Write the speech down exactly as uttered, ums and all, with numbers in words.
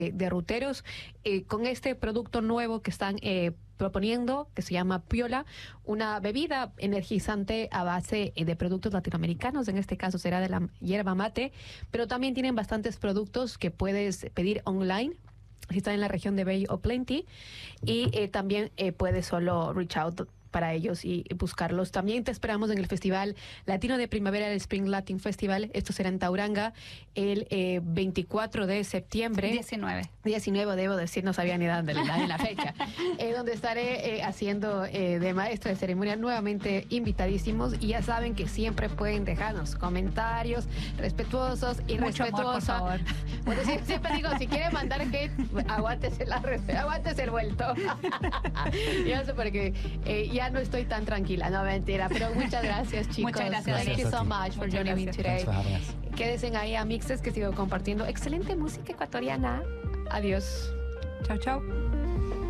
de ruteros eh, con este producto nuevo que están eh, proponiendo, que se llama Piola, una bebida energizante a base de productos latinoamericanos, en este caso será de la hierba mate, pero también tienen bastantes productos que puedes pedir online si estás en la región de Bay o Plenty, y eh, también eh, puedes solo reach out para ellos y buscarlos. También te esperamos en el Festival Latino de Primavera, el Spring Latin Festival. Esto será en Tauranga el eh, veinticuatro de septiembre. diecinueve. diecinueve, debo decir, no sabía ni dónde la, la fecha. eh, donde estaré eh, haciendo eh, de maestra de ceremonia, nuevamente invitadísimos. Y ya saben que siempre pueden dejarnos comentarios respetuosos y Mucho respetuosos. amor, por favor. Bueno, sí, siempre digo, si quieren mandar hate, aguántese, la, aguántese el vuelto. Yo sé porque eh, ya no estoy tan tranquila, no mentira, pero muchas gracias, chicos. Muchas gracias. Thank you so Gracias a much for Muchas joining me gracias. today. Thanks for having us. Quédense ahí a Mixes, que sigo compartiendo excelente música ecuatoriana. Adiós. Chau, chau.